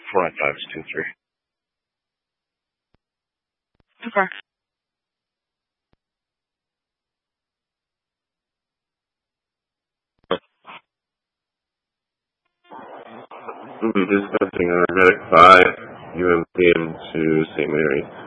49523. Okay. We'll be discussing Medic 5 UMPM to St. Mary's.